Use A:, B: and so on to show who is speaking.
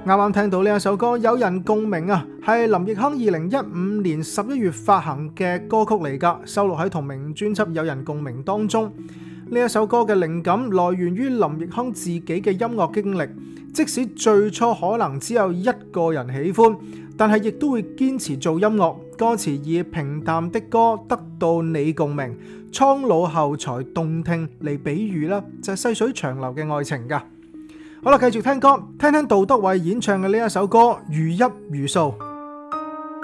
A: 啱啱聽到呢一首歌有人共鳴啊，係林奕匡2015年11月發行嘅歌曲嚟㗎，收錄喺同名專輯《有人共鳴》當中。呢一首歌嘅靈感來源於林奕匡自己嘅音樂經歷，即使最初可能只有一個人喜歡，但係亦都會堅持做音樂。歌詞以平淡的歌得到你共鳴，蒼老後才動聽嚟比喻啦，就係細水長流嘅愛情㗎。好啦，繼續聽歌，聽聽杜德偉演唱嘅呢一首歌《如泣如訴》。